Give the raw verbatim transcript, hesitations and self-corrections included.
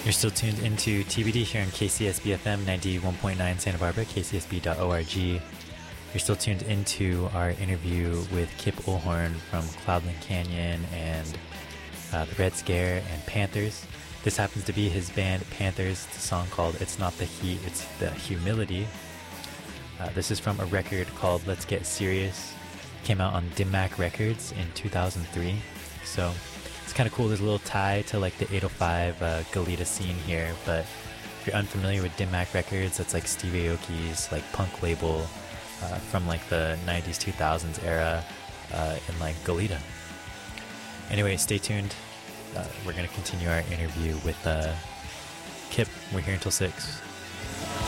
You're still tuned into T B D here on K C S B F M ninety-one point nine Santa Barbara, K C S B dot org. You're still tuned into our interview with Kip Ulhorn from Cloudland Canyon and uh, the Red Scare and Panthers. This happens to be his band Panthers. It's a song called It's Not the Heat, It's the Humility. Uh, this is from a record called Let's Get Serious. Came out on Dim Mak Records in two thousand three. So it's kind of cool. There's a little tie to like the eight oh five uh, Goleta scene here. But if you're unfamiliar with Dim Mak Records, that's like Steve Aoki's like punk label uh, from like the nineties, two thousands era uh, in like Goleta. Anyway, stay tuned. Uh, we're going to continue our interview with uh, Kip. We're here until six.